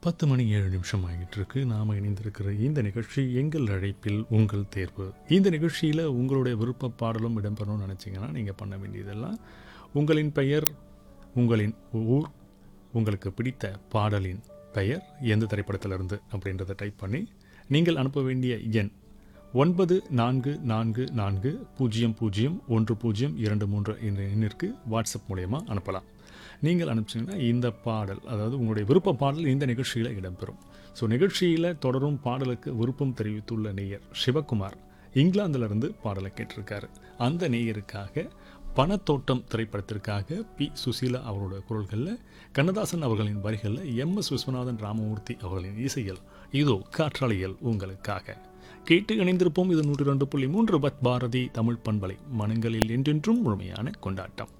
10 மணி 7 நிமிஷம் ஆகிட்டு இருக்கு. நாம் இணைந்திருக்கிற இந்த நிகழ்ச்சி எங்கள் அழைப்பில் உங்கள் தேர்வு. இந்த நிகழ்ச்சியில் உங்களுடைய விருப்ப பாடலும் இடம்பெறணும்னு நினச்சிங்கன்னா நீங்கள் பண்ண வேண்டியதெல்லாம் உங்களின் பெயர், உங்களின் ஊர், உங்களுக்கு பிடித்த பாடலின் பெயர், எந்த திரைப்படத்திலிருந்து அப்படின்றத டைப் பண்ணி நீங்கள் அனுப்ப வேண்டிய எண் 9444001023 என்ற எண்ணிற்கு வாட்ஸ்அப் மூலயமா அனுப்பலாம். நீங்கள் அனுப்பிச்சிங்கன்னா இந்த பாடல், அதாவது உங்களுடைய விருப்ப பாடல் இந்த நிகழ்ச்சியில் இடம்பெறும். ஸோ நிகழ்ச்சியில் தொடரும் பாடலுக்கு விருப்பம் தெரிவித்துள்ள நேயர் சிவகுமார் இங்கிலாந்திலிருந்து பாடலை கேட்டிருக்காரு. அந்த நேயருக்காக பணத்தோட்டம் திரைப்படத்திற்காக பி. சுசீலா அவரோட குரல்களில், கண்ணதாசன் அவர்களின் வரிகளில், எம்.எஸ். விஸ்வநாதன் ராமமூர்த்தி அவர்களின் இசையில் இதோ காற்றாலையில் உங்களுக்காக கேட்டு இணைந்திருப்போம். இது 102.3 பாரதி தமிழ் பண்பலை, மனங்களில் என்றென்றும் முழுமையான கொண்டாட்டம்.